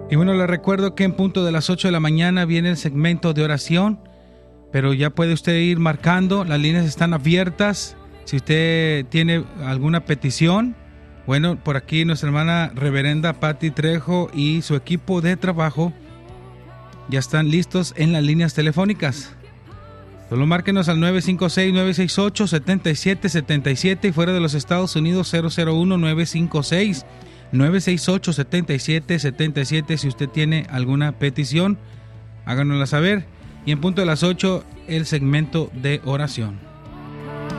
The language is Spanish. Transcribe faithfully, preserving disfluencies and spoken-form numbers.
Y bueno, les recuerdo que en punto de las ocho de la mañana viene el segmento de oración, pero ya puede usted ir marcando, las líneas están abiertas. Si usted tiene alguna petición, bueno, por aquí nuestra hermana reverenda Patti Trejo y su equipo de trabajo ya están listos en las líneas telefónicas. Solo márquenos al nueve cinco seis, nueve seis ocho, siete siete siete siete y fuera de los Estados Unidos cero cero uno, nueve cinco seis, nueve seis ocho, siete siete siete siete. Si usted tiene alguna petición, háganosla saber. Y en punto de las ocho, el segmento de oración.